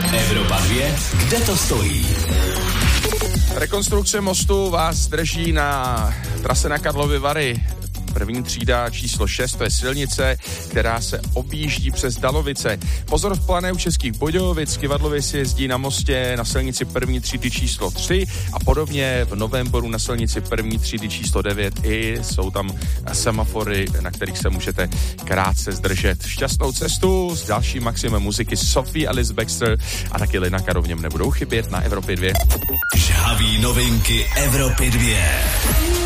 Evropa 2, kde to stojí? Rekonstrukce mostu vás drží na trase na Karlovy Vary. První třída číslo 6, to je silnice, která se objíždí přes Dalovice. Pozor v Plané u Českých Budějovic, Kyvadlově se jezdí na mostě na silnici první třídy číslo 3 a podobně v Novém Boru na silnici první třídy číslo 9 i jsou tam semafory, na kterých se můžete krátce zdržet. Šťastnou cestu s dalším maximem muziky Sophie Alice Baxter a taky Lina Karovněm nebudou chybět na Evropě 2. Žhavý novinky Evropy 2.